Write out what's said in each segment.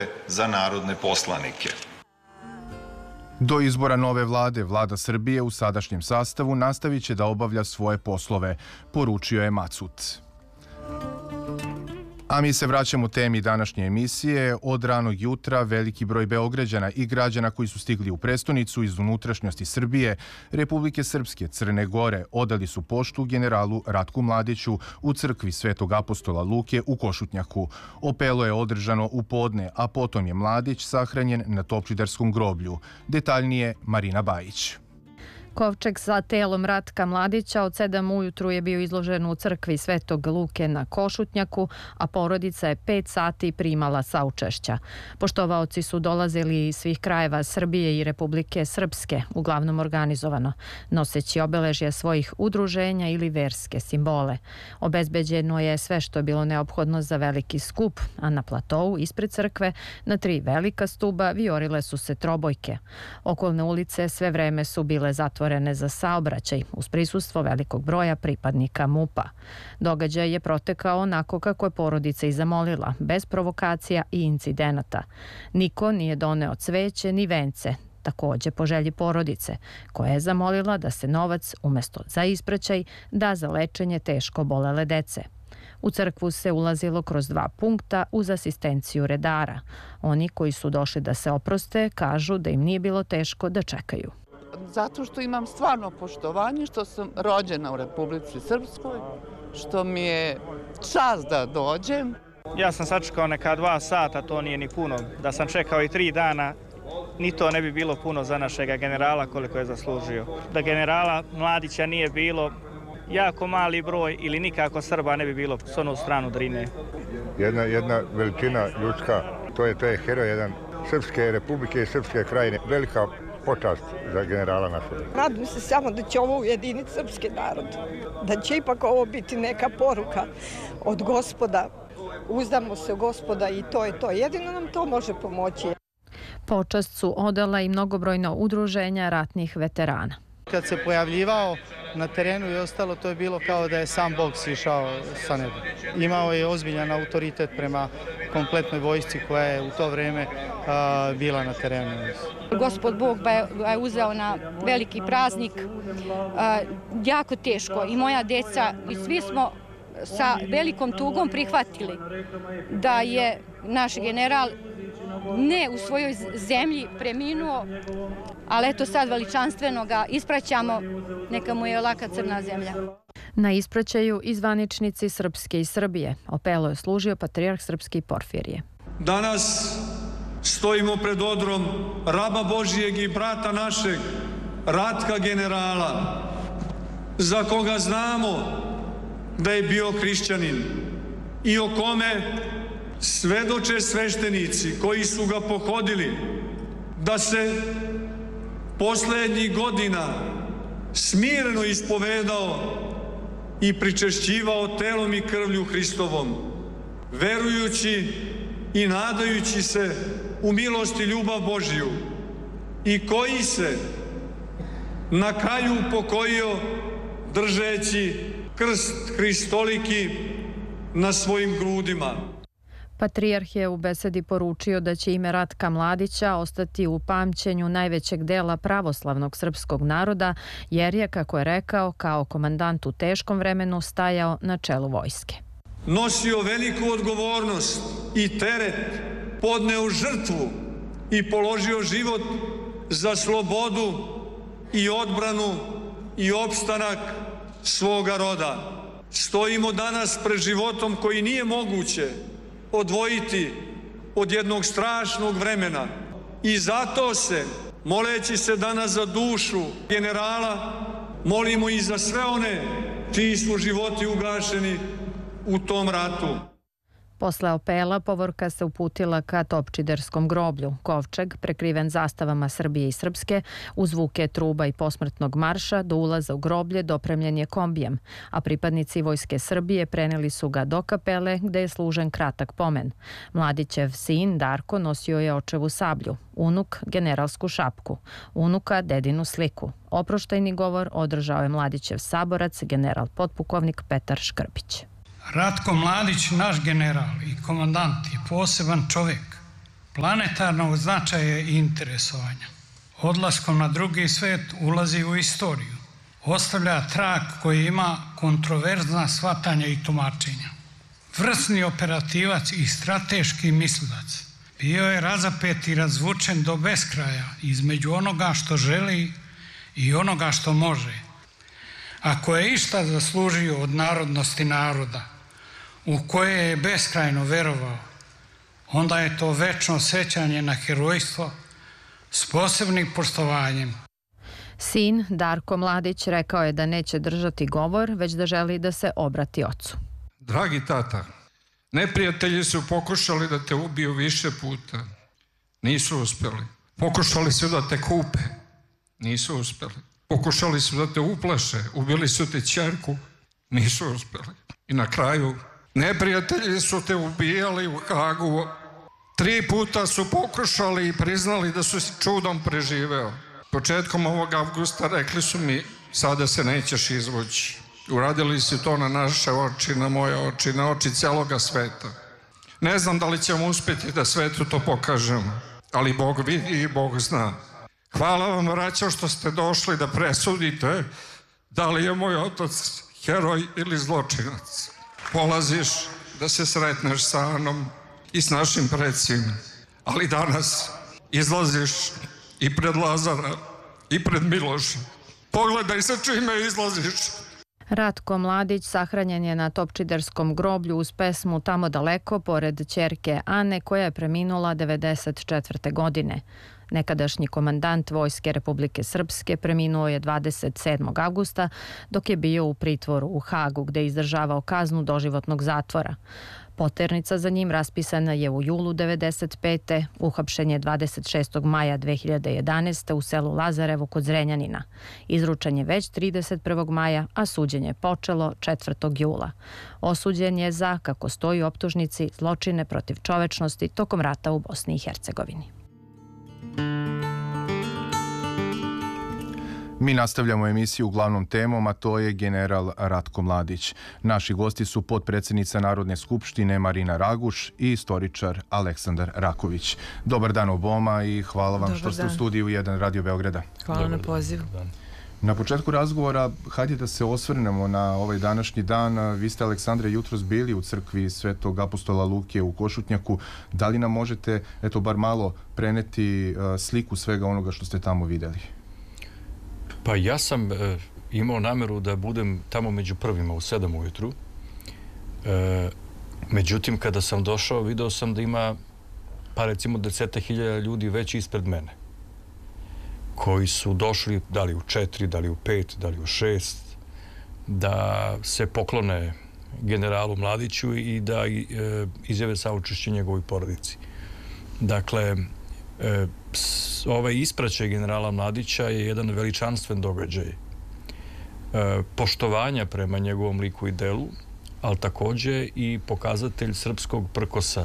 za narodne poslanike. Do izbora nove vlade, vlada Srbije u sadašnjem sastavu nastavit će da obavlja svoje poslove, poručio je Macut. A mi se vraćamo temi današnje emisije. Od ranog jutra veliki broj Beograđana i građana koji su stigli u prestonicu iz unutrašnjosti Srbije, Republike Srpske, Crne Gore odali su poštu generalu Ratku Mladiću u crkvi Svetog apostola Luke u Košutnjaku. Opelo je održano u podne, a potom je Mladić sahranjen na Topčiderskom groblju. Detaljnije Marina Bajić. Kovčeg sa telom Ratka Mladića od 7 ujutru je bio izložen u crkvi Svetog Luke na Košutnjaku, a porodica je 5 sati primala saučešća. Poštovaoci su dolazili iz svih krajeva Srbije i Republike Srpske, uglavnom organizovano, noseći obeležje svojih udruženja ili verske simbole. Obezbeđeno je sve što je bilo neophodno za veliki skup, a na platovu ispred crkve na 3 velika stuba vijorile su se trobojke. Okolne ulice sve vreme su bile zatvorene za saobraćaj uz prisustvo velikog broja pripadnika MUP-a. Događaj je protekao onako kako je porodica i zamolila, bez provokacija i incidenata. Niko nije doneo cveće ni vence, takođe po želji porodice, koja je zamolila da se novac umesto za ispraćaj da za lečenje teško bolele dece. U crkvu se ulazilo kroz 2 punkta uz asistenciju redara. Oni koji su došli da se oproste kažu da im nije bilo teško da čekaju. Zato što imam stvarno poštovanje, što sam rođena u Republici Srpskoj, što mi je čast da dođem. Ja sam sačekao neka 2 sata, to nije ni puno. Da sam čekao i 3 dana, ni to ne bi bilo puno za našega generala koliko je zaslužio. Da generala Mladića nije bilo, jako mali broj ili nikako Srba ne bi bilo s onu stranu Drine. Jedna veličina ljudska, to je heroj jedan Srpske republike i Srpske krajine, velika počast za generala našeg. Radujem se samo da će ovo ujediniti srpski narod, da će ipak ovo biti neka poruka od Gospoda. Uzdamo se u Gospoda i to je to. Jedino nam to može pomoći. Počast su odala i mnogobrojna udruženja ratnih veterana. Kad se pojavljivao na terenu i ostalo, to je bilo kao da je sam Bog sišao sa neba. Imao je ozbiljan autoritet prema kompletnoj vojsci koja je u to vreme bila na terenu. Gospod Bog ga je uzeo na veliki praznik, jako teško. I moja deca i svi smo sa velikom tugom prihvatili da je naš general ne u svojoj zemlji preminuo, ali eto sad veličanstveno ga ispraćamo, neka mu je laka crna zemlja. Na ispraćaju i zvaničnici Srpske i Srbije. Opelo je služio patrijarh Srpski Porfirije. Danas stojimo pred odrom raba Božijeg i brata našeg, Ratka generala, za koga znamo da je bio hrišćanin i o kome svedoče sveštenici koji su ga pohodili, da se poslednjih godina smireno ispovedao i pričešćivao telom i krvlju Hristovom, verujući i nadajući se u milost i ljubav Božiju, i koji se na kraju upokojio držeći krst Hristoliki na svojim grudima. Patrijarh je u besedi poručio da će ime Ratka Mladića ostati u pamćenju najvećeg dela pravoslavnog srpskog naroda, jer je, kako je rekao, kao komandant u teškom vremenu stajao na čelu vojske. Nosio veliku odgovornost i teret, podneo žrtvu i položio život za slobodu i odbranu i opstanak svoga roda. Stojimo danas pred životom koji nije moguće odvojiti od jednog strašnog vremena i zato se, moleći se danas za dušu generala, molimo i za sve one čiji su životi ugašeni u tom ratu. Posle opela povorka se uputila ka Topčiderskom groblju. Kovčeg, prekriven zastavama Srbije i Srpske, uz zvuke truba i posmrtnog marša, do ulaza u groblje dopremljen je kombijem, a pripadnici Vojske Srbije preneli su ga do kapele gde je služen kratak pomen. Mladićev sin Darko nosio je očevu sablju, unuk generalsku šapku, unuka dedinu sliku. Oproštajni govor održao je Mladićev saborac, general potpukovnik Petar Škrbić. Ratko Mladić, naš general i komandant, je poseban čovjek planetarnog značaja i interesovanja. Odlaskom na drugi svet ulazi u istoriju. Ostavlja trag koji ima kontroverzna shvatanja i tumačenja. Vrsni operativac i strateški mislilac. Bio je razapet i razvučen do beskraja između onoga što želi i onoga što može. Ako je išta zaslužio od narodnosti naroda, u koje je beskrajno verovao, onda je to večno sećanje na herojstvo s posebnim poštovanjem. Sin, Darko Mladić, rekao je da neće držati govor, već da želi da se obrati ocu. Dragi tata, neprijatelji su pokušali da te ubiju više puta. Nisu uspjeli. Pokušali su da te kupe. Nisu uspjeli. Pokušali su da te uplaše. Ubili su te ćerku. Nisu uspjeli. I na kraju, neprijatelji su te ubijali u Hagu. 3 puta su pokušali i priznali da su si čudom preživeo. Početkom ovog avgusta rekli su mi, sada se nećeš izvući. Uradili si to na naše oči, na moje oči, na oči cijeloga sveta. Ne znam da li ćemo uspjeti da svetu to pokažemo, ali Bog vidi i Bog zna. Hvala vam, braćo, što ste došli da presudite da li je moj otac heroj ili zločinac. Polaziš da se sretneš sa Anom i s našim predsima, ali danas izlaziš i pred Lazara i pred Miloša. Pogledaj sa čime izlaziš. Ratko Mladić sahranjen je na Topčiderskom groblju uz pesmu Tamo daleko, pored ćerke Ane, koja je preminula 1994. godine. Nekadašnji komandant Vojske Republike Srpske preminuo je 27. avgusta, dok je bio u pritvoru u Hagu, gde je izdržavao kaznu doživotnog zatvora. Poternica za njim raspisana je u julu 1995. Uhapšen je 26. maja 2011. u selu Lazarevo kod Zrenjanina. Izručen je već 31. maja, a suđenje počelo 4. jula. Osuđen je za, kako stoji u optužnici, zločine protiv čovečnosti tokom rata u Bosni i Hercegovini. Mi nastavljamo emisiju uglavnom temom, a to je general Ratko Mladić. Naši gosti su potpredsjednica Narodne skupštine Marina Raguš i istoričar Aleksandar Raković. Dobar dan oboma i hvala vam što ste u studiju 1 Radio Beograda. Hvala na pozivu. Na početku razgovora, hajde da se osvrnemo na ovaj današnji dan. Vi ste, Aleksandre, jutros bili u crkvi Svetog apostola Luke u Košutnjaku. Da li nam možete, eto, bar malo preneti sliku svega onoga što ste tamo vidjeli? Pa ja sam imao nameru da budem tamo među prvima u 7 ujutru. Međutim, kada sam došao, video sam da ima pa recimo 10.000 ljudi već ispred mene, koji su došli da li u 4, da li u 5, da li u 6, da se poklone generalu Mladiću i da izjave saučešće njegovoj porodici. Dakle, ovaj ispraćaj generala Mladića je jedan veličanstven događaj poštovanja prema njegovom liku i delu, ali također i pokazatelj srpskog prkosa,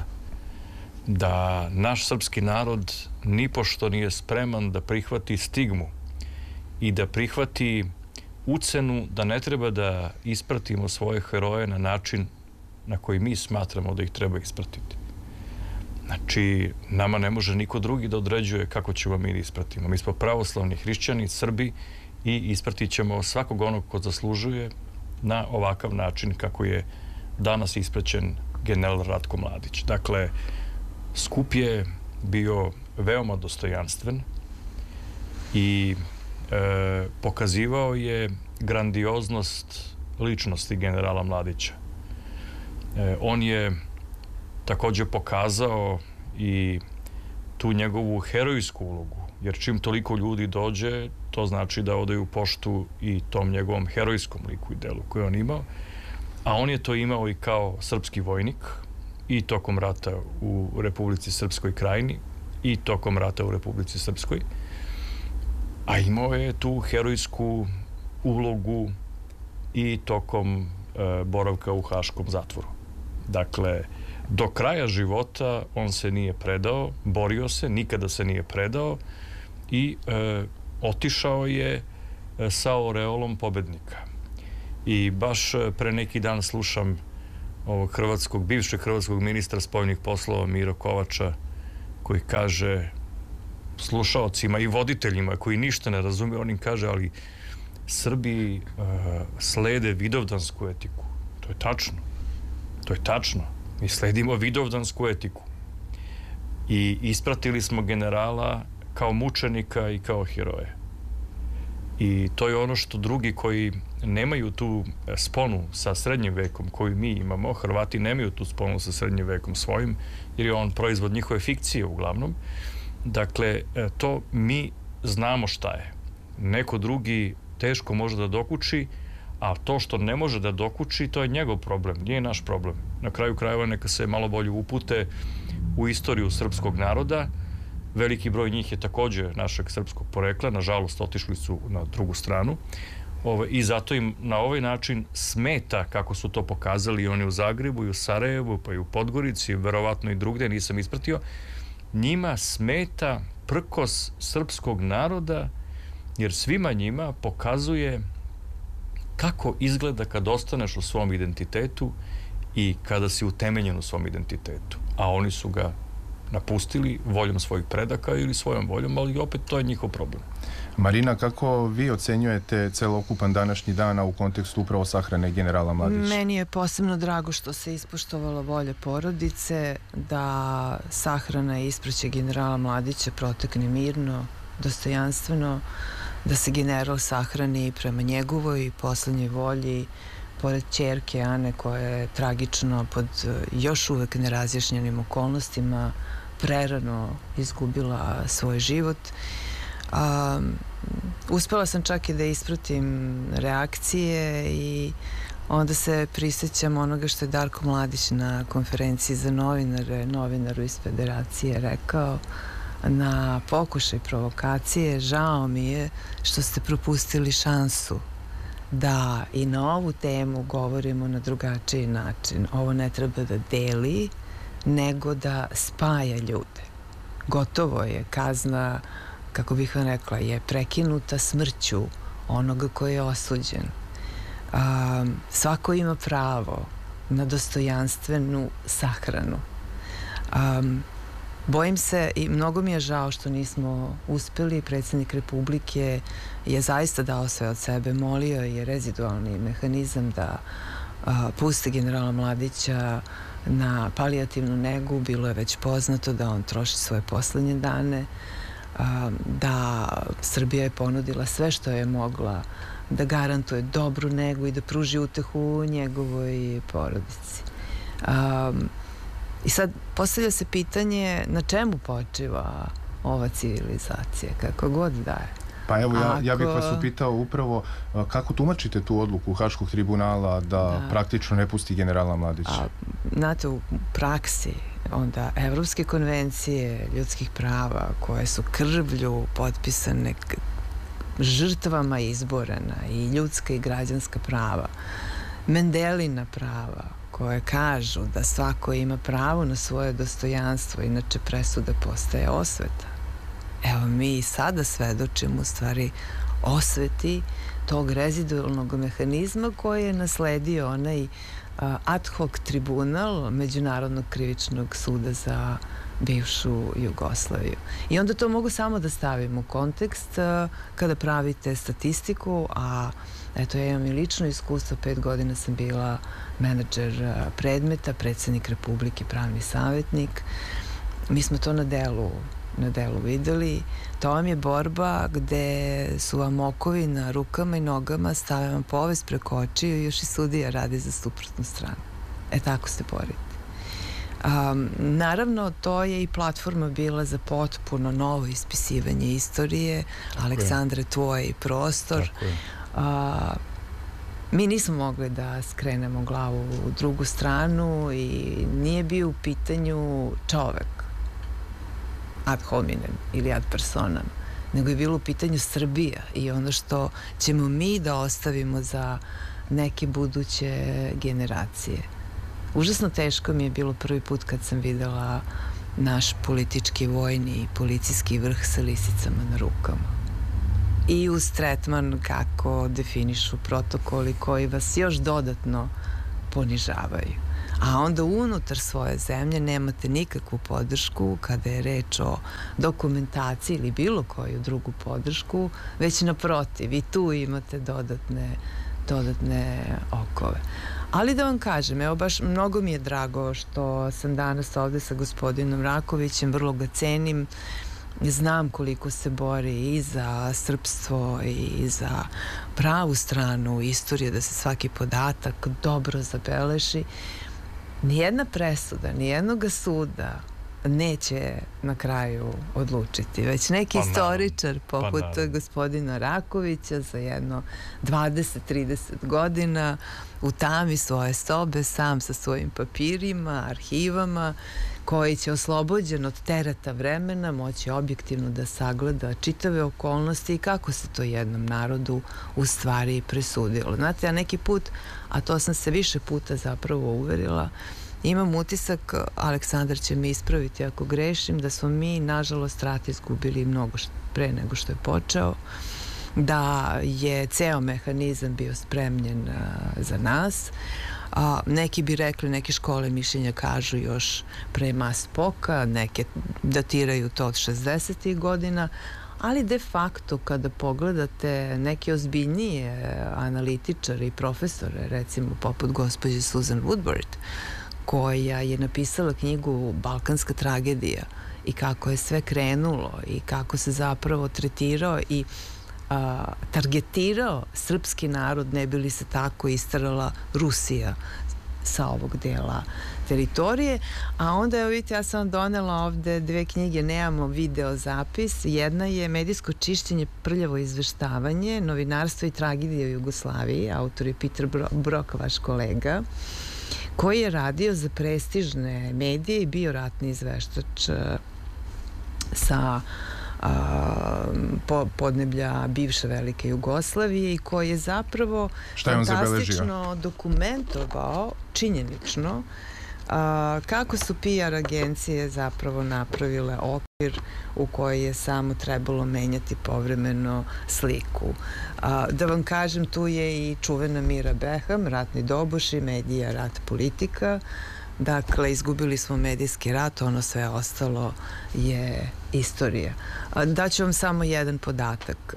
da naš srpski narod nipošto nije spreman da prihvati stigmu i da prihvati ucenu da ne treba da ispratimo svoje heroje na način na koji mi smatramo da ih treba ispratiti. Znači, nama ne može niko drugi da određuje kako ćemo mi da ispratimo. Mi smo pravoslavni hrišćani, Srbi i ispratit ćemo svakog onog ko zaslužuje na ovakav način kako je danas ispraćen general Ratko Mladić. Dakle, skup je bio veoma dostojanstven i pokazivao je grandioznost ličnosti generala Mladića. On je također pokazao i tu njegovu herojsku ulogu, jer čim toliko ljudi dođe, to znači da odaju poštu i tom njegovom herojskom liku i delu koji on imao, a on je to imao i kao srpski vojnik i tokom rata u Republici Srpskoj Krajini i tokom rata u Republici Srpskoj, a imao je tu herojsku ulogu i tokom boravka u Haškom zatvoru. Dakle, do kraja života on se nije predao, borio se, nikada se nije predao i otišao je sa oreolom pobednika. I baš pre neki dan slušam ovog bivšeg hrvatskog ministra spoljnih poslova Miro Kovača, koji kaže slušaocima i voditeljima koji ništa ne razume, on im kaže, ali Srbi slede vidovdansku etiku. To je tačno. To je tačno. Mi sledimo vidovdansku etiku. I ispratili smo generala kao mučenika i kao heroje. I to je ono što drugi koji nemaju tu sponu sa srednjim vekom koju mi imamo, Hrvati nemaju tu sponu sa srednjim vekom svojim, jer je on proizvod njihove fikcije uglavnom. Dakle, to mi znamo šta je. Neko drugi teško može da dokuči, a to što ne može da dokuči, to je njegov problem, nije naš problem. Na kraju krajeva neka se malo bolje upute u istoriju srpskog naroda. Veliki broj njih je takođe našeg srpskog porekla, nažalost otišli su na drugu stranu i zato im na ovaj način smeta, kako su to pokazali i oni u Zagrebu i u Sarajevu, pa i u Podgorici, verovatno i drugde, nisam ispratio, njima smeta prkos srpskog naroda, jer svima njima pokazuje kako izgleda kad ostaneš u svom identitetu i kada si utemeljen u svom identitetu. A oni su ga napustili voljom svojih predaka ili svojom voljom, ali opet to je njihov problem. Marina, kako vi ocenjujete celokupan današnji dan u kontekstu upravo sahrane generala Mladića? Meni je posebno drago što se ispoštovala volja porodice, da sahrana i ispraćaj generala Mladića protekne mirno, dostojanstveno, da se general sahrani prema njegovoj poslednjoj volji, pored ćerke Ane koja je tragično pod još uvek nerazjašnjenim okolnostima prerano izgubila svoj život. Uspela sam čak i da ispratim reakcije i onda se prisjećam onoga što je Darko Mladić na konferenciji za novinaru iz Federacije rekao na pokušaj provokacije: žao mi je što ste propustili šansu da i na ovu temu govorimo na drugačiji način. Ovo ne treba da deli, nego da spaja ljude. Gotovo je, kazna, kako bih vam rekla, je prekinuta smrću onoga koji je osuđen. Svako ima pravo na dostojanstvenu sahranu. Bojim se i mnogo mi je žao što nismo uspeli. Predsjednik Republike je zaista dao sve od sebe, molio je rezidualni mehanizam da pusti generala Mladića na palijativnu negu. Bilo je već poznato da on troši svoje poslednje dane, da Srbija je ponudila sve što je mogla da garantuje dobru negu i da pruži utehu njegovoj porodici. I sad postavlja se pitanje na čemu počiva ova civilizacija, kako god da je. Pa evo, ja bih vas upitao upravo kako tumačite tu odluku Haškog tribunala da praktično ne pusti generala Mladića? Znate, u praksi onda Evropske konvencije ljudskih prava koje su krvlju potpisane, žrtvama izborena, i ljudska i građanska prava, Mendelina prava koje kažu da svako ima pravo na svoje dostojanstvo, inače presuda postaje osveta. Evo, mi sada svedočimo u stvari osveti tog rezidualnog mehanizma koji je nasledio onaj ad hoc tribunal Međunarodnog krivičnog suda za bivšu Jugoslaviju. I onda to mogu samo da stavim u kontekst kada pravite statistiku, a eto, ja imam i lično iskustvo, 5 godina sam bila menadžer predmeta, predsjednik Republike, pravni savjetnik. Mi smo to na delu videli. To vam je borba gde su vam okovi na rukama i nogama, stave vam povez preko očiju i još i sudija radi za suprotnu stranu. Tako se borite. Naravno, to je i platforma bila za potpuno novo ispisivanje istorije. Aleksandre, tvoj prostor. Mi nismo mogli da skrenemo glavu u drugu stranu i nije bio u pitanju čovek ad hominem ili ad personam, nego je bilo u pitanju Srbija i ono što ćemo mi da ostavimo za neke buduće generacije. Užasno teško mi je bilo prvi put kad sam videla naš politički, vojni i policijski vrh sa lisicama na rukama. I uz tretman kako definišu protokoli koji vas još dodatno ponižavaju. a onda unutar svoje zemlje nemate nikakvu podršku kada je reč o dokumentaciji ili bilo koju drugu podršku, već naprotiv, i tu imate dodatne okove. Ali da vam kažem, evo baš mnogo mi je drago što sam danas ovde sa gospodinom Rakovićem, vrlo ga cenim, znam koliko se bori i za srpstvo i za pravu stranu istorije, da se svaki podatak dobro zabeleži. Nijedna presuda, nijednog suda neće na kraju odlučiti, već neki istoričar poput gospodina Rakovića za jedno 20-30 godina u tami svoje sobe, sam sa svojim papirima, arhivama, koji će oslobođen od tereta vremena moći objektivno da sagleda čitave okolnosti i kako se to jednom narodu u stvari presudilo. Znate, ja neki put, a to sam se više puta zapravo uverila, imam utisak, Aleksandar će me ispraviti ako grešim, da smo mi, nažalost, rat izgubili mnogo pre nego što je počeo, da je ceo mehanizam bio spremljen za nas. Neki bi rekli, neke škole mišljenja kažu još pre Maspoka, neke datiraju to od 60. godina, ali de facto kada pogledate neke ozbiljnije analitičare i profesore, recimo poput gospođe Susan Woodward, koja je napisala knjigu Balkanska tragedija i kako je sve krenulo i kako se zapravo tretirao i targetirao srpski narod, ne bi li se tako istarala Rusija sa ovog dela teritorije. A onda, evo vidite, ja sam vam donela ovde 2 knjige, nemamo video zapis. Jedna je Medijsko čišćenje, prljavo izveštavanje, novinarstvo i tragedija u Jugoslaviji, autor je Peter Brock, vaš kolega, koji je radio za prestižne medije i bio ratni izveštač sa podneblja bivše velike Jugoslavije i koji je zapravo fantastično dokumentovao činjenično kako su PR agencije zapravo napravile okvir u kojoj je samo trebalo menjati povremeno sliku. Da vam kažem, tu je i čuvena Mira Beham, ratni doboši, medija, rat, politika. Dakle, izgubili smo medijski rat, ono sve ostalo je istorija. Daću vam samo jedan podatak.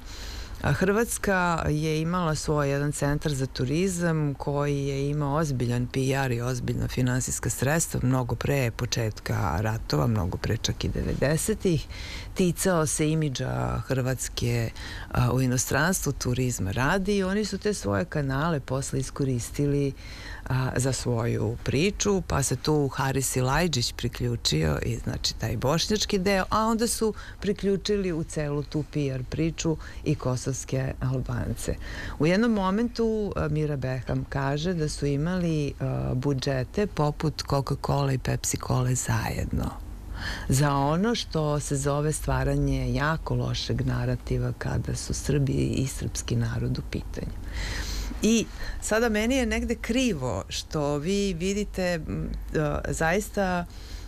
Hrvatska je imala svoj jedan centar za turizam koji je imao ozbiljan PR i ozbiljna finansijska sredstva mnogo pre početka ratova, mnogo pre čak i 90-ih. Ticao se imidža Hrvatske u inostranstvu, turizma radi i oni su te svoje kanale posle iskoristili za svoju priču, pa se tu Haris Silajdžić priključio i znači taj bošnjački deo, a onda su priključili u celu tu PR priču i kosovske Albance. U jednom momentu Mira Beham kaže da su imali budžete poput Coca-Cola i Pepsi-Cola zajedno za ono što se zove stvaranje jako lošeg narativa kada su Srbi i srpski narod u pitanju. I sada meni je negde krivo što vi vidite zaista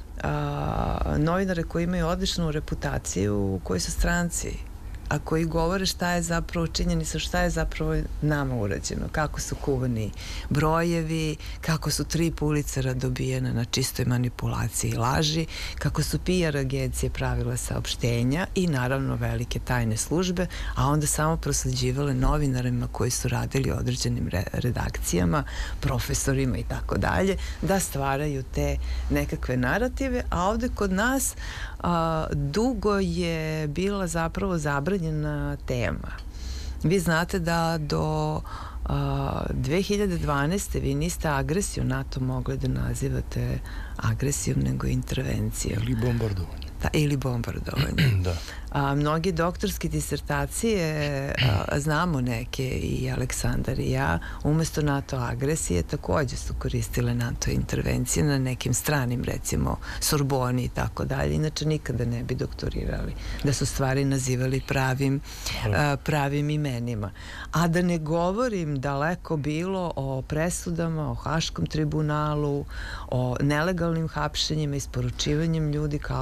novinare koji imaju odličnu reputaciju, koji su stranci, a koji govore šta je zapravo činjenica, šta je zapravo nama urađeno, kako su kuvani brojevi, kako su 3 Pulitzera dobijena na čistoj manipulaciji i laži, kako su PR agencije pravile saopštenja i naravno velike tajne službe, a onda samo prosleđivale novinarima koji su radili u određenim redakcijama, profesorima i tako dalje, da stvaraju te nekakve narative, a ovde kod nas dugo je bila zapravo zabranjena tema. Vi znate da do 2012. vi niste agresiju NATO mogli da nazivate agresijom, nego intervencijom. Ili bombardovanje. Ili bombardovanje. Da. Mnogi doktorske disertacije, znamo neke, i Aleksandar i ja, umesto NATO agresije takođe su koristile NATO intervencije na nekim stranim, recimo Sorboni i tako dalje, inače nikada ne bi doktorirali, da su stvari nazivali pravim imenima. A da ne govorim daleko bilo o presudama, o Haškom tribunalu, o nelegalnim hapšenjima, isporučivanjem ljudi kao da su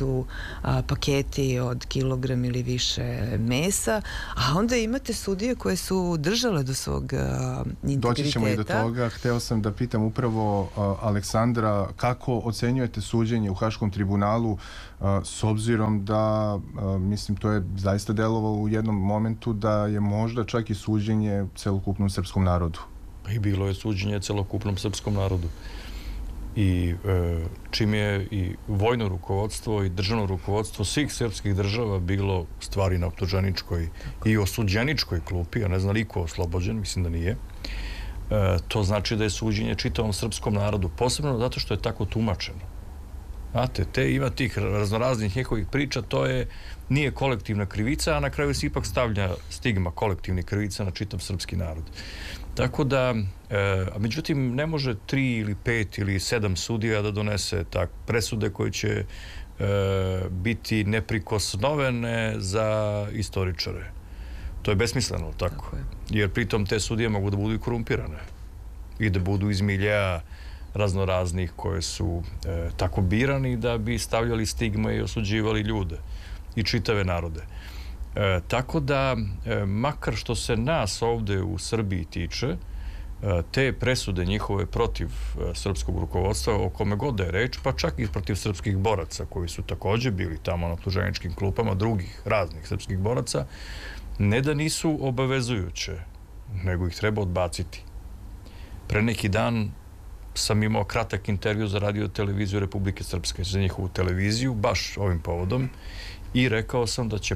su paketi od kilogram ili više mesa, a onda imate sudije koje su držale do svog integriteta. Doći ćemo i do toga. Hteo sam da pitam upravo Aleksandra, kako ocenjujete suđenje u Haškom tribunalu s obzirom da, mislim, to je zaista delovalo u jednom momentu da je možda čak i suđenje celokupnom srpskom narodu? I bilo je suđenje celokupnom srpskom narodu. I čim je i vojno rukovodstvo i državno rukovodstvo svih srpskih država bilo stvari na optuženičkoj i osuđeničkoj klupi, a ne zna li ko oslobođen, mislim da nije, to znači da je suđenje čitavom srpskom narodu, posebno zato što je tako tumačeno. Znate, ima tih raznoraznih njihovih priča, to nije kolektivna krivica, a na kraju se ipak stavlja stigma kolektivnih krivica na čitav srpski narod. Tako da, međutim, ne može 3 ili 5 ili 7 sudija da donese tak presude koje će biti neprikosnovene za istoričare. To je besmisleno, tako? Jer pritom te sudije mogu da budu i korumpirane i da budu iz miljeja raznoraznih koje su tako birani da bi stavljali stigme i osuđivali ljude i čitave narode. Tako da, makar što se nas ovde u Srbiji tiče, te presude njihove protiv srpskog rukovodstva, o kome god da je reč, pa čak i protiv srpskih boraca, koji su takođe bili tamo na optuženičkim klupama, drugih raznih srpskih boraca, ne da nisu obavezujuće, nego ih treba odbaciti. Pre neki dan sam imao kratak intervju za Radio televiziju Republike Srpske, za njihovu televiziju, baš ovim povodom, i rekao sam da će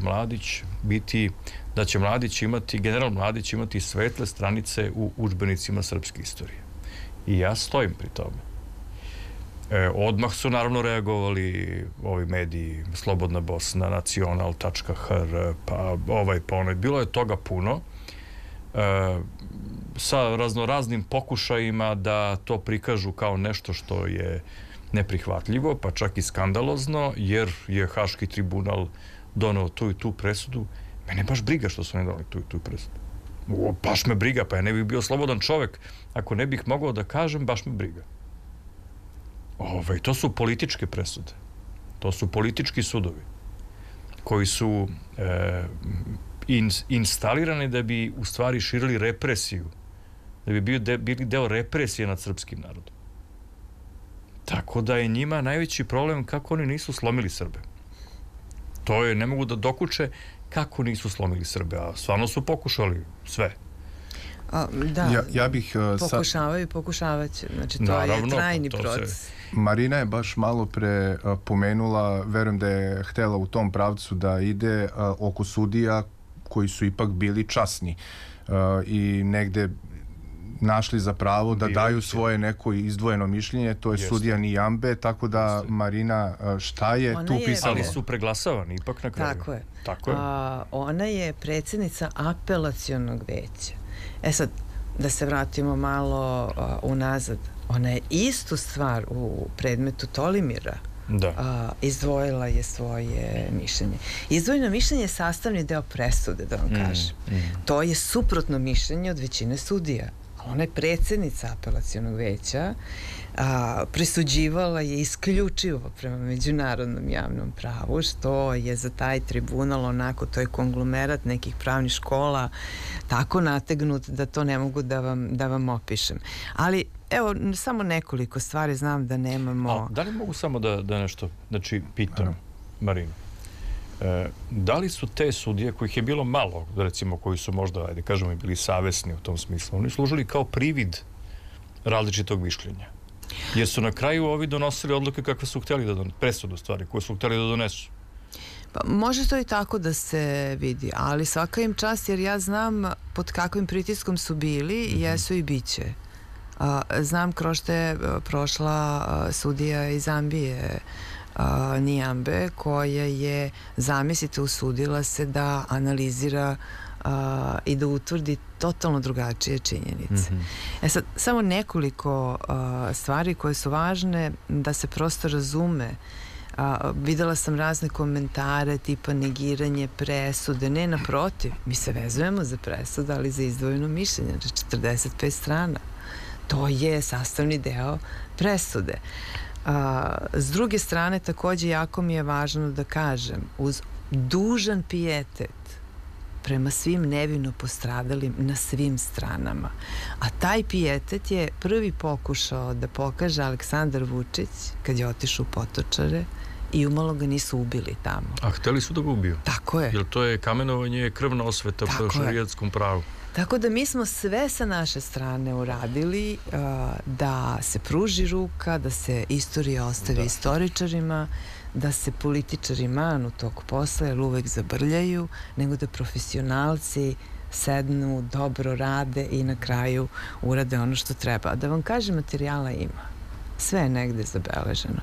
Mladić imati, general Mladić imati svetle stranice u udžbenicima srpske istorije. I ja stojim pri tome. Odmah su naravno reagovali ovi mediji, Slobodna Bosna, Nacional.hr, pa onaj. Bilo je toga puno, sa raznoraznim pokušajima da to prikažu kao nešto što je neprihvatljivo, pa čak i skandalozno, jer je Haški tribunal doneo tu i tu presudu. Mene baš briga što su ne doneli tu i tu presudu. Baš me briga, pa ja ne bih bio slobodan čovek ako ne bih mogao da kažem baš me briga. To su političke presude. To su politički sudovi koji su instalirani da bi u stvari širili represiju, da bi bili deo represije nad srpskim narodom. Tako da je njima najveći problem kako oni nisu slomili Srbe. To je, ne mogu da dokuče kako nisu slomili Srbe, a stvarno su pokušali sve. Da, pokušavaju i pokušavat će. Znači, to je trajni proces. Marina je baš malo pre pomenula, verujem da je htela u tom pravcu da ide oko sudija koji su ipak bili časni i negde našli za pravo da daju svoje neko izdvojeno mišljenje, to je sudija Nijambe, tako da, Marina, šta je tu pisalo? Ali su preglasavani ipak na kraju. Tako je. Ona je predsjednica apelacionog veća. Sad, da se vratimo malo unazad, ona je istu stvar u predmetu Tolimira izdvojila je svoje mišljenje. Izdvojeno mišljenje je sastavni deo presude, da vam kažem. To je suprotno mišljenje od većine sudija. Ona je predsjednica apelacionog veća, presuđivala je isključivo prema međunarodnom javnom pravu, što je za taj tribunal onako, to je konglomerat nekih pravnih škola, tako nategnut da to ne mogu da vam opišem. Ali, evo, samo nekoliko stvari, znam da nemamo... Da li mogu samo da nešto, znači, pitam Marinu? Da li su te sudije, kojih je bilo malo, recimo, koji su možda, ajde kažemo, bili savesni u tom smislu, oni služili kao privid različitog mišljenja? Jer su na kraju ovi donosili odluke kakve su htjeli da donesu, presudu stvari, koje su htjeli da donesu? Pa može to i tako da se vidi, ali svaka im čast, jer ja znam pod kakvim pritiskom su bili, jesu i bit će. Znam kroz što je prošla sudija iz Zambije, Nijambe, koja je, zamislite, usudila se da analizira i da utvrdi totalno drugačije činjenice. Sad, samo nekoliko stvari koje su važne da se prosto razume. Videla sam razne komentare tipa negiranje presude. Ne, naprotiv, mi se vezujemo za presudu, ali za izdvojeno mišljenje, 45 strana. To je sastavni deo presude. S druge strane, takođe jako mi je važno da kažem, uz dužan pijetet prema svim nevino postradalim na svim stranama. A taj pijetet je prvi pokušao da pokaže Aleksandar Vučić kad je otišao u Potočare i umalo ga nisu ubili tamo. A hteli su da ga ubiju? Tako je. Jer to je kamenovanje, krvna osveta po šarijatskom pravu. Tako da mi smo sve sa naše strane uradili da se pruži ruka, da se istorija ostavi istoričarima, da se političari manu tog posla, jer uvek zabrljaju, nego da profesionalci sednu, dobro rade i na kraju urade ono što treba. Da vam kažem, materijala ima. Sve je negde zabeleženo.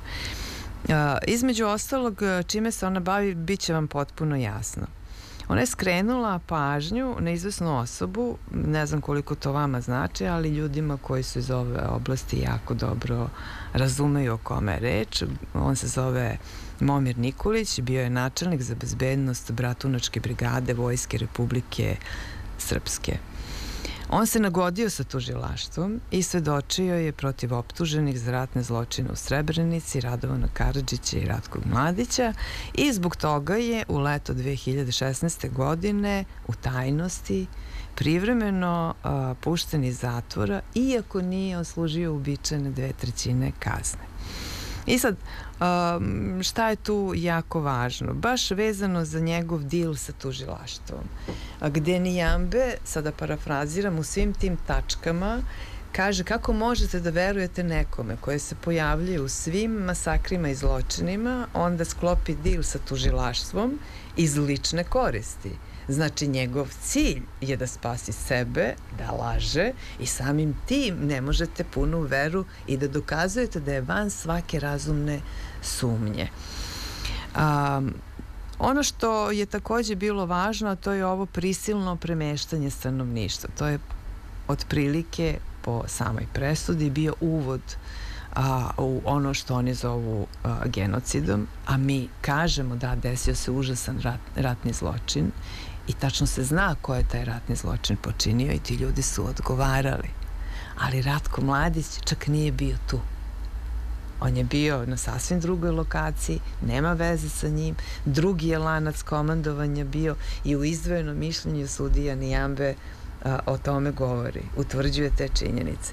Između ostalog, čime se ona bavi, bit će vam potpuno jasno. Ona je skrenula pažnju na izvesnu osobu, ne znam koliko to vama znači, ali ljudima koji su iz ove oblasti jako dobro razumeju o kome je reč. On se zove Momir Nikolić, bio je načelnik za bezbednost Bratunačke brigade Vojske Republike Srpske. On se nagodio sa tužilaštvom i svedočio je protiv optuženih za ratne zločine u Srebrenici, Radovana Karadžića i Ratkog Mladića, i zbog toga je u leto 2016. godine u tajnosti privremeno pušten iz zatvora, iako nije odslužio uobičajene 2/3 kazne. I sad, šta je tu jako važno? Baš vezano za njegov dil sa tužilaštvom, gde Nijambe, sada parafraziram, u svim tim tačkama kaže kako možete da verujete nekome koje se pojavljuje u svim masakrima i zločinima, onda sklopi dil sa tužilaštvom iz lične koristi. Znači, njegov cilj je da spasi sebe, da laže, i samim tim ne možete punu veru i da dokazujete da je van svake razumne sumnje. Ono što je takođe bilo važno, a to je ovo prisilno premeštanje stanovništva. To je otprilike po samoj presudi bio uvod u ono što oni zovu genocidom, a mi kažemo da desio se užasan ratni zločin i tačno se zna ko je taj ratni zločin počinio i ti ljudi su odgovarali. Ali Ratko Mladić čak nije bio tu. On je bio na sasvim drugoj lokaciji, nema veze sa njim, drugi je lanac komandovanja bio i u izdvojenom mišljenju sudija Nijambe o tome govori, utvrđuje te činjenice.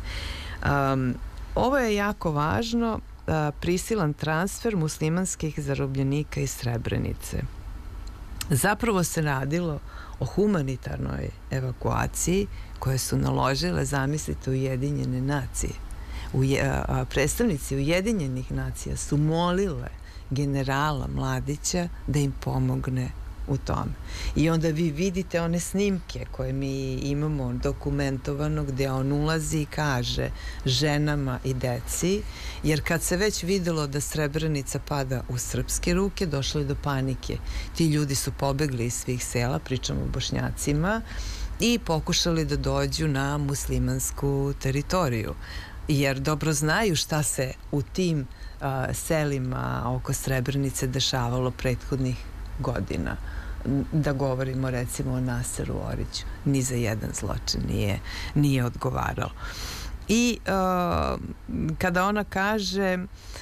Ovo je jako važno, prisilan transfer muslimanskih zarobljenika iz Srebrenice. Zapravo se radilo o humanitarnoj evakuaciji koje su naložile, zamislite, Ujedinjene nacije. Predstavnici Ujedinjenih nacija su molile generala Mladića da im pomogne u tome. I onda vi vidite one snimke koje mi imamo dokumentovano gde on ulazi i kaže ženama i deci, jer kad se već videlo da Srebrenica pada u srpske ruke, došlo je do panike. Ti ljudi su pobegli iz svih sela, pričamo o Bošnjacima, i pokušali da dođu na muslimansku teritoriju, jer dobro znaju šta se u tim selima oko Srebrenice dešavalo prethodnih godina. Da govorimo recimo o Naseru Oriću, ni za jedan zločin nije odgovaralo. I kada ona kaže,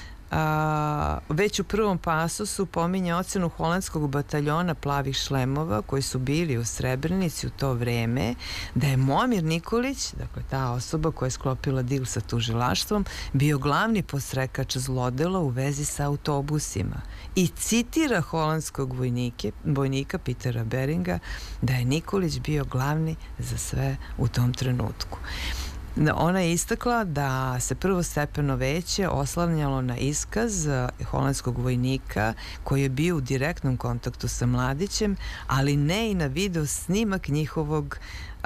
već u prvom pasusu pominje ocenu holandskog bataljona plavih šlemova koji su bili u Srebrenici u to vreme, da je Momir Nikolić, dakle ta osoba koja je sklopila dil sa tužilaštvom, bio glavni posrekač zlodela u vezi sa autobusima i citira holandskog vojnika Petera Beringa da je Nikolić bio glavni za sve u tom trenutku. Ona je istakla da se prvostepeno veće oslanjalo na iskaz holandskog vojnika koji je bio u direktnom kontaktu sa Mladićem, ali ne i na video snimak njihovog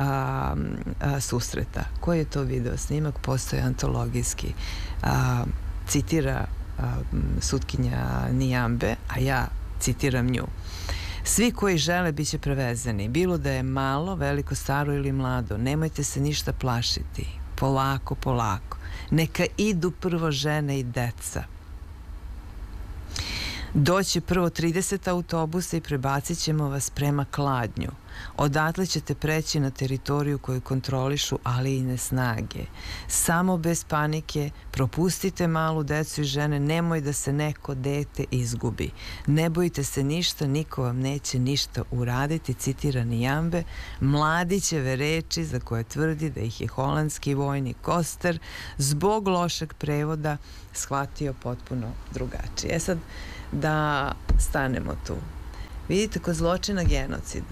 susreta. Koji je to video snimak? Postoje antologijski. Citira sutkinja Nijambe, a ja citiram nju. Svi koji žele bit će prevezeni, bilo da je malo, veliko, staro ili mlado. Nemojte se ništa plašiti. Polako, polako. Neka idu prvo žene i deca. Doći prvo 30 autobusa i prebacit ćemo vas prema Kladnju. Odatle ćete preći na teritoriju koju kontrolišu Alijine snage. Samo bez panike, propustite malu decu i žene, nemoj da se neko dete izgubi. Ne bojite se ništa, niko vam neće ništa uraditi, citira Nijambe, Mladićeve reči za koje tvrdi da ih je holandski vojnik Koster zbog lošeg prevoda shvatio potpuno drugačije. Sad, da stanemo tu. Vidite, kod zločina genocida,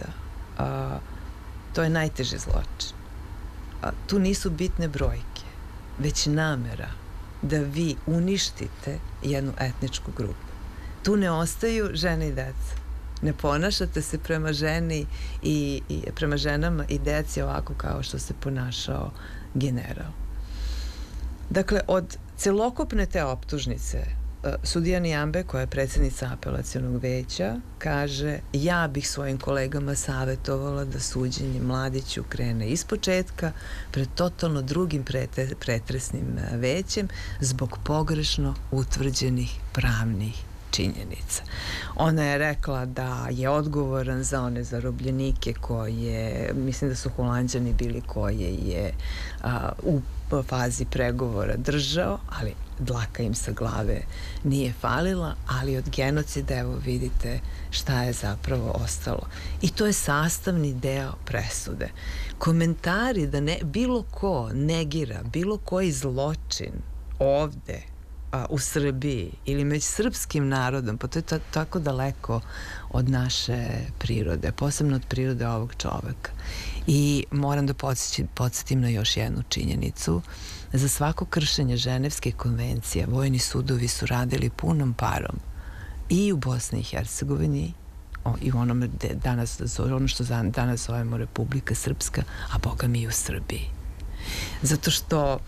to je najteži zločin. Tu nisu bitne brojke, već namera da vi uništite jednu etničku grupu. Tu ne ostaju žene i deca. Ne ponašate se prema ženi i prema ženama i deci ovako kao što se ponašao general. Dakle, od celokupne te optužnice sudija Nijambe, koja je predsjednica apelacionog veća, kaže: ja bih svojim kolegama savjetovala da suđenje Mladiću krene ispočetka pred totalno drugim pretresnim većem zbog pogrešno utvrđenih pravnih činjenica. Ona je rekla da je odgovoran za one zarobljenike koje, mislim da su Holanđani bili, koje je u fazi pregovora držao, ali dlaka im sa glave nije falila, ali od genocida, evo vidite šta je zapravo ostalo. I to je sastavni deo presude. Komentari da bilo ko negira bilo koji zločin ovde u Srbiji ili među srpskim narodom, pa to je tako daleko od naše prirode, posebno od prirode ovog čoveka. I moram da podsjetim na još jednu činjenicu. Za svako kršenje Ženevske konvencije vojni sudovi su radili punom parom i u Bosni i Hercegovini i u onome ono što danas zovemo Republika Srpska, a boga mi i u Srbiji. Zato što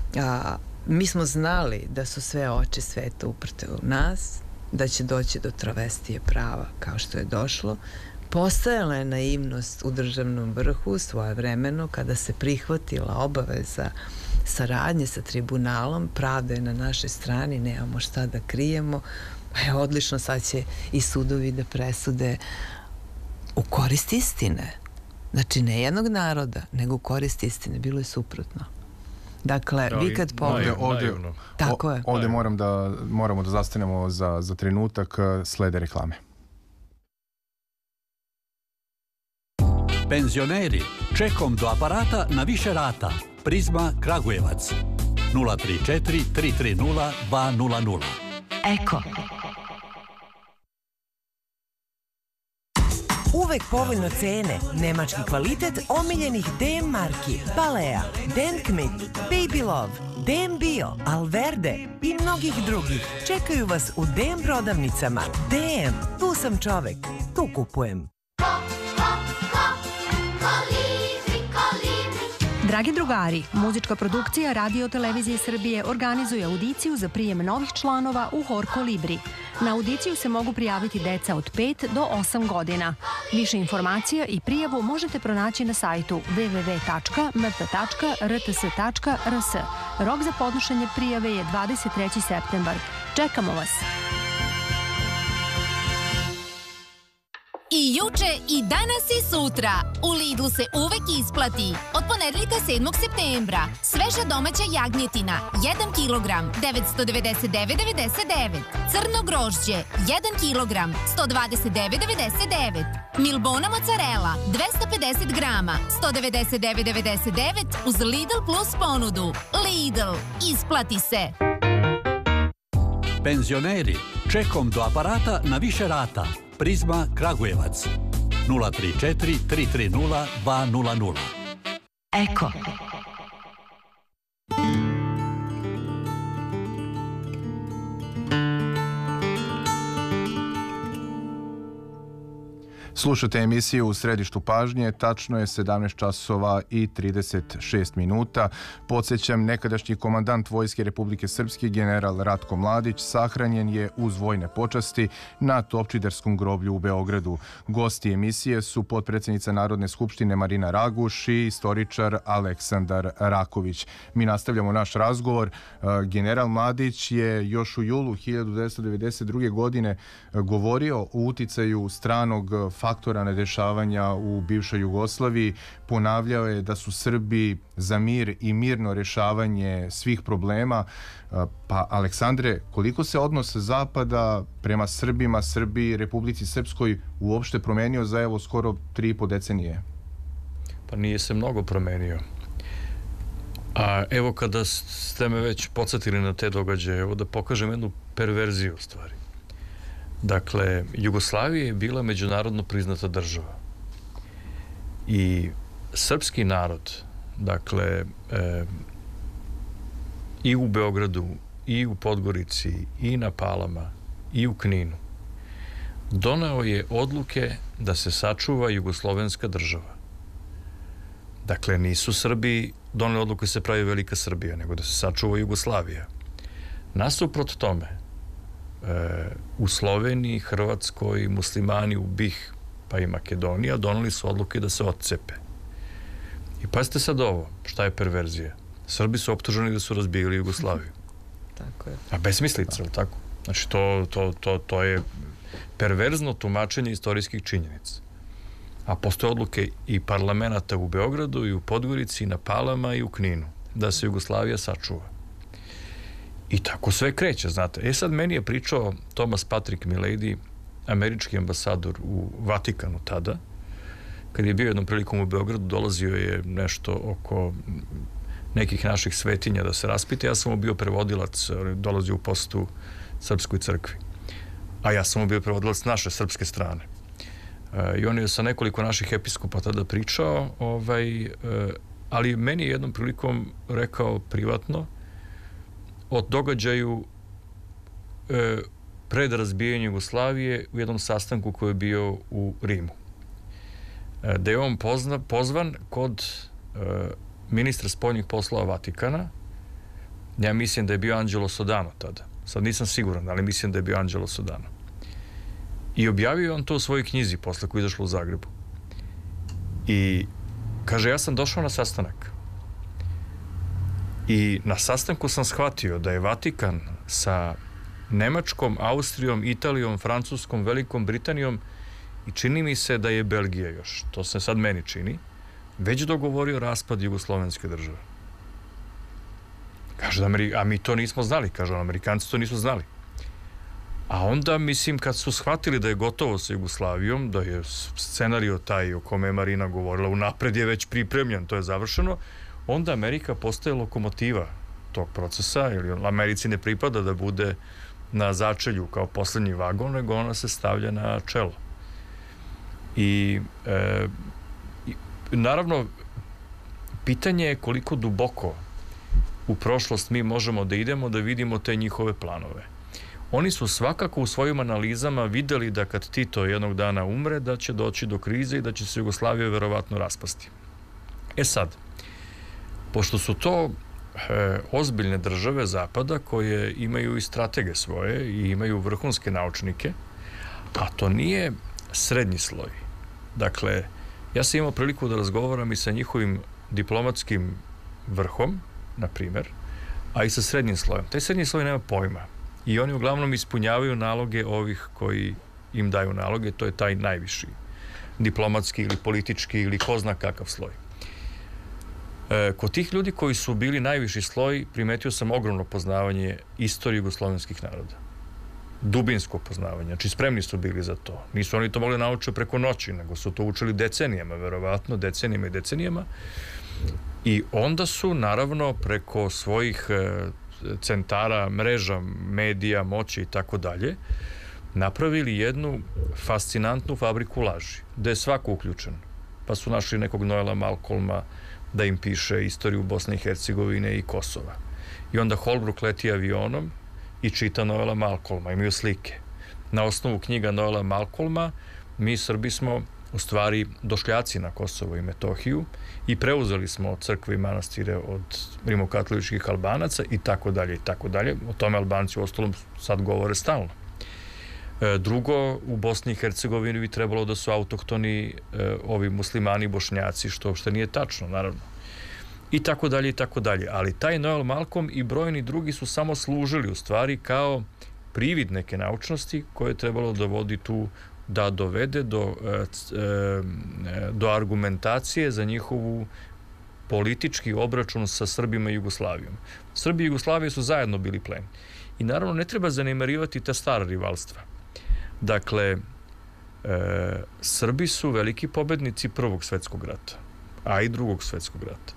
mi smo znali da su sve oči sveta uprte u nas, da će doći do travestije prava kao što je došlo. Postojala je naivnost u državnom vrhu svojevremeno kada se prihvatila obaveza saradnje sa tribunalom, pravda je na našoj strani, nemamo šta da krijemo. Odlično, sad će i sudovi da presude u korist istine. Znači, ne jednog naroda, nego u korist istine. Bilo je suprotno. Dakle, vi kad pogledate... Tako je. Ovdje moramo da zastanemo za trenutak, slede reklame. Penzioneri, čekom do aparata na više rata. Prizma Kragujevac 034 330 200. Eko. Uvek povoljno cene, nemački kvalitet omiljenih DM marki, Balea, Den Kmit, Baby Love, DM Bio, Alverde i mnogih drugih. Čekaju vas u DM prodavnicama. DM, tu sam čovek, tu kupujem. Dragi drugari, muzička produkcija Radio Televizije Srbije organizuje audiciju za prijem novih članova u Hor Kolibri. Na audiciju se mogu prijaviti deca od 5 do 8 godina. Više informacija i prijavu možete pronaći na sajtu www.mp.rts.rs. Rok za podnošenje prijave je 23. septembar. Čekamo vas! I juče, i danas i sutra. U Lidlu se uvek isplati. Od ponedeljka 7. septembra. Sveža domaća jagnjetina, 1 kilogram, 999,99. Crno grožđe, 1 kilogram, 129,99. Milbona mozzarella, 250 grama, 199,99 uz Lidl Plus ponudu. Lidl, isplati se. Penzioneri, čekom do aparata na više rata. Prizma Kragujevac 034 330 200. Eko. Slušate emisiju U središtu pažnje, tačno je 17 časova i 36 minuta. Podsjećam, nekadašnji komandant Vojske Republike Srpske, general Ratko Mladić, sahranjen je uz vojne počasti na Topčiderskom groblju u Beogradu. Gosti emisije su potpredsjednica Narodne skupštine Marina Raguš i istoričar Aleksandar Raković. Mi nastavljamo naš razgovor. General Mladić je još u julu 1992. godine govorio o uticaju stranog faktora nedešavanja u bivšoj Jugoslaviji. Ponavljao je da su Srbi za mir i mirno rješavanje svih problema. Pa, Aleksandre, koliko se odnos Zapada prema Srbima, Srbiji, Republici Srpskoj uopšte promenio za evo skoro 3,5 decenije? Pa nije se mnogo promenio. A evo kada ste me već podsjetili na te događaje, evo da pokažem jednu perverziju u stvari. Dakle, Jugoslavija je bila međunarodno priznata država. I srpski narod, dakle, i u Beogradu, i u Podgorici, i na Palama, i u Kninu, doneo je odluke da se sačuva jugoslovenska država. Dakle, nisu Srbi doneli odluku da se pravi Velika Srbija, nego da se sačuva Jugoslavija. Nasuprot tome, u Sloveniji, Hrvatskoj, muslimani u BiH, pa i Makedonija, doneli su odluke da se odcepe. I pazite sad ovo, šta je perverzija? Srbi su optuženi da su razbijali Jugoslaviju. Tako je. A besmislica, ili tako? Znači, to je perverzno tumačenje istorijskih činjenica. A postoje odluke i parlamenta u Beogradu, i u Podgorici, i na Palama, i u Kninu, da se Jugoslavija sačuva. I tako sve kreće, znate. Sad meni je pričao Thomas Patrick Milady, američki ambasador u Vatikanu tada, kad je bio jednom prilikom u Beogradu, dolazio je nešto oko nekih naših svetinja da se raspite. Ja sam mu bio prevodilac, dolazio u posetu Srpskoj crkvi. A ja sam mu bio prevodilac naše srpske strane. I on je sa nekoliko naših episkopa tada pričao, ali meni je jednom prilikom rekao privatno o događaju pred razbijanjem Jugoslavije u jednom sastanku koji je bio u Rimu. Da je on pozvan kod ministra spoljnih poslova Vatikana. Ja mislim da je bio Angelo Sodano tada. Sad nisam siguran, ali mislim da je bio Angelo Sodano. I objavio on to u svojoj knjizi posle koja je izašla u Zagrebu. I kaže, ja sam došao na sastanak. I na sastanku sam shvatio da je Vatikan sa Nemačkom, Austrijom, Italijom, Francuskom, Velikom Britanijom i čini mi se da je Belgija još, to se sad meni čini, već dogovorio raspad jugoslovenske države. Kaže, a mi to nismo znali, kaže, Amerikanci to nisu znali. A onda, mislim, kad su shvatili da je gotovo sa Jugoslavijom, da je scenario taj o kome je Marina govorila, unapred je već pripremljen, to je završeno, onda Amerika postaje lokomotiva tog procesa, jer Americi ne pripada da bude na začelju kao poslednji vagon, nego ona se stavlja na čelo. I naravno, pitanje je koliko duboko u prošlost mi možemo da idemo da vidimo te njihove planove. Oni su svakako u svojim analizama videli da kad Tito jednog dana umre, da će doći do krize i da će se Jugoslavija verovatno raspasti. Sad, pošto su to ozbiljne države Zapada koje imaju i stratege svoje i imaju vrhunske naučnike, a to nije srednji sloj. Dakle, ja sam imao priliku da razgovaram i sa njihovim diplomatskim vrhom, na primer, a i sa srednjim slojem. Taj srednji sloj nema pojma i oni uglavnom ispunjavaju naloge ovih koji im daju naloge, to je taj najviši diplomatski ili politički ili ko zna kakav sloj. Kod tih ljudi koji su bili najviši sloj, primetio sam ogromno poznavanje istorije jugoslovenskih naroda. Dubinsko poznavanje, znači spremni su bili za to. Nisu oni to mogli naučiti preko noći, nego su to učili decenijama, verovatno, decenijama i decenijama. I onda su, naravno, preko svojih centara, mreža, medija, moći i tako dalje, napravili jednu fascinantnu fabriku laži, gde je svako uključen. Pa su našli nekog Noela Malcolma da im piše istoriju Bosne i Hercegovine i Kosova. I onda Holbrook leti avionom i čita Noela Malcolma, imaju slike. Na osnovu knjiga Noela Malcolma mi Srbi smo u stvari došljaci na Kosovo i Metohiju i preuzeli smo crkve i manastire od rimokatoličkih Albanaca i tako dalje i tako dalje. O tome Albanci u ostalom sad govore stalno. Drugo, u Bosni i Hercegovini bi trebalo da su autohtoni ovi muslimani Bošnjaci, što uopšte nije tačno, naravno. I tako dalje i tako dalje. Ali taj Noel Malcolm i brojni drugi su samo služili u stvari kao privid neke naučnosti koje je trebalo da vodi tu, da dovede do argumentacije za njihovu politički obračun sa Srbima i Jugoslavijom. Srbi i Jugoslavije su zajedno bili plen. I naravno ne treba zanemarivati ta stara rivalstva. Dakle, Srbi su veliki pobednici Prvog svetskog rata, a i Drugog svetskog rata.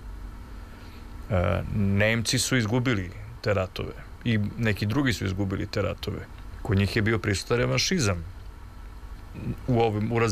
Nemci su izgubili te ratove i neki drugi su izgubili te ratove. Kod njih je bio prisutan revanšizam u razvijenim